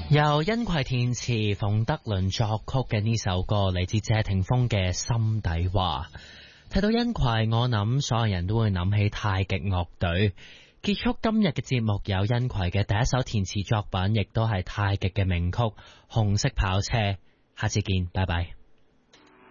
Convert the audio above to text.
由殷葵填詞、馮德倫作曲嘅呢首歌，嚟自謝霆鋒嘅《心底話》。睇到殷葵，我諗所有人都會諗起太極樂隊。結束今日嘅節目，有殷葵嘅第一首填詞作品，亦都係太極嘅名曲《紅色跑車》。下次見，拜拜。